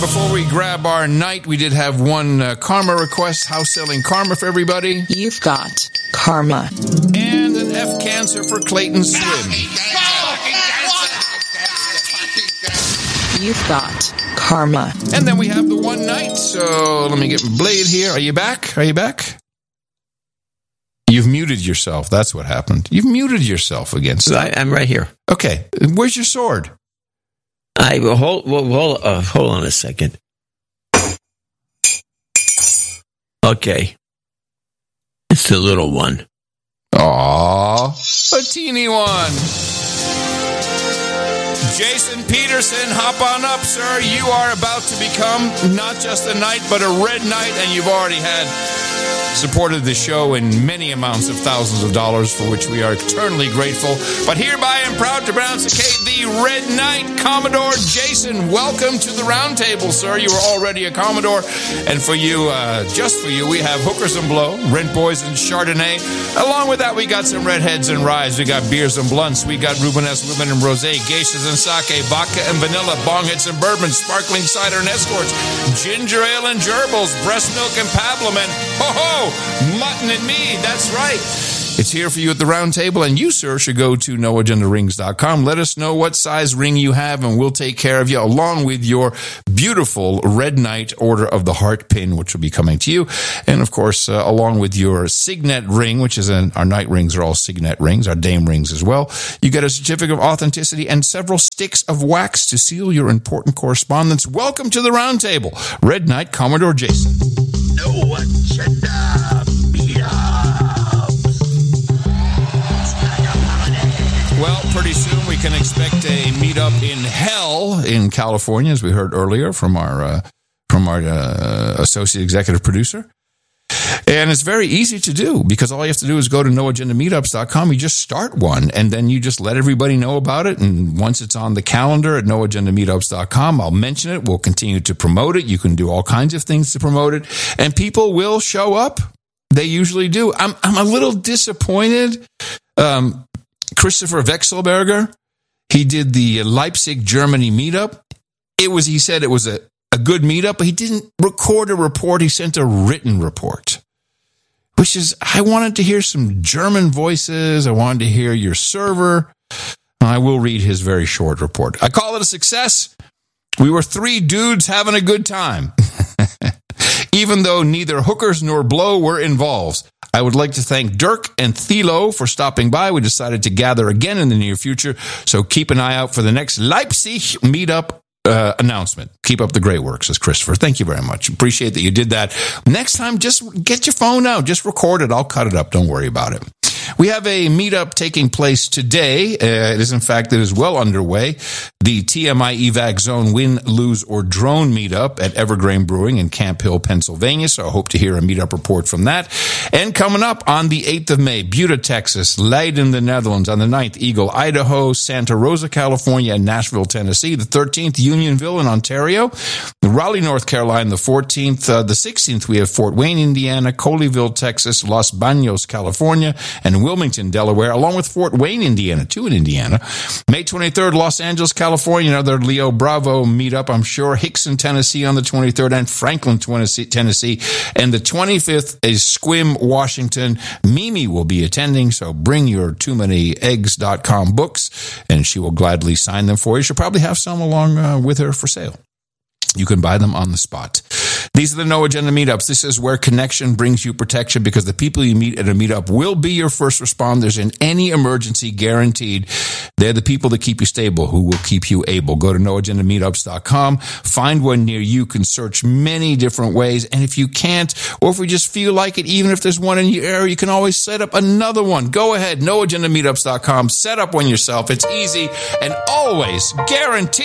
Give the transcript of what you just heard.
Before we grab our night, we did have one karma request, house selling karma for everybody. You've got karma. And an F cancer for Clayton Slim. You've got karma. And then we have the one night, so let me get my blade here. Are you back? Are you back? You've muted yourself. That's what happened. You've muted yourself again. So I'm right here. Okay. Where's your sword? Hold on a second. Okay. It's the little one. Aww. A teeny one. Jason Peterson, hop on up, sir. You are about to become not just a knight, but a red knight, and you've already supported the show in many amounts of thousands of dollars, for which we are eternally grateful. But hereby I'm proud to pronounce the Red Knight, Commodore Jason. Welcome to the round table, sir. You were already a Commodore. And for you, just for you, we have Hookers and Blow, Rent Boys and Chardonnay. Along with that, we got some Redheads and Ryes. We got Beers and Blunts. We got Rubenesque Women and Rosé, Geishas and Sake, Vodka and Vanilla, Bonghits and Bourbon, Sparkling Cider and Escorts, Ginger Ale and Gerbils, Breast Milk and Pablum, and ho-ho! Mutton and mead, that's right. It's here for you at the round table, and you, sir, should go to noagendarings.com. Let us know what size ring you have, and we'll take care of you, along with your beautiful Red Knight Order of the Heart pin, which will be coming to you. And, of course, along with your Signet ring, which is our night rings are all Signet rings, our dame rings as well. You get a certificate of authenticity and several sticks of wax to seal your important correspondence. Welcome to the round table. Red Knight, Commodore Jason. No agenda meetups. Well, pretty soon we can expect a meetup in hell in California, as we heard earlier from our associate executive producer. And it's very easy to do, because all you have to do is go to noagendameetups.com. You just start one, and then you just let everybody know about it. And once it's on the calendar at noagendameetups.com, I'll mention it. We'll continue to promote it. You can do all kinds of things to promote it, and people will show up. They usually do. I'm a little disappointed. Christopher Wechselberger, he did the Leipzig, Germany meetup. He said it was a good meetup, but he didn't record a report. He sent a written report, which is, I wanted to hear some German voices. I wanted to hear your server. I will read his very short report. I call it a success. We were 3 dudes having a good time. Even though neither hookers nor blow were involved. I would like to thank Dirk and Thilo for stopping by. We decided to gather again in the near future, so keep an eye out for the next Leipzig meetup announcement. Keep up the great work, says Christopher. Thank you very much. Appreciate that you did that. Next time, just get your phone out. Just record it. I'll cut it up. Don't worry about it. We have a meetup taking place today. It is well underway. The TMI EVAC Zone Win, Lose, or Drone meetup at Evergreen Brewing in Camp Hill, Pennsylvania. So I hope to hear a meetup report from that. And coming up on the 8th of May, Buda, Texas, Leiden, the Netherlands. On the 9th, Eagle, Idaho, Santa Rosa, California, and Nashville, Tennessee. The 13th, Unionville in Ontario. Raleigh, North Carolina, the 14th. The 16th, we have Fort Wayne, Indiana, Colleyville, Texas, Los Banos, California, and Wilmington, Delaware, along with Fort Wayne, Indiana, 2 in Indiana. May 23rd, Los Angeles, California, another Leo Bravo meetup, I'm sure. Hickson, Tennessee on the 23rd, and Franklin, Tennessee. And the 25th is Sequim, Washington. Mimi will be attending, so bring your TooManyEggs.com books, and she will gladly sign them for you. She'll probably have some along with her for sale. You can buy them on the spot. These are the No Agenda meetups. This is where connection brings you protection, because the people you meet at a meetup will be your first responders in any emergency, guaranteed. They're the people that keep you stable, who will keep you able. Go to noagendameetups.com. Find one near you. You can search many different ways. And if you can't, or if we just feel like it, even if there's one in your area, you can always set up another one. Go ahead, noagendameetups.com. Set up one yourself. It's easy and always guaranteed.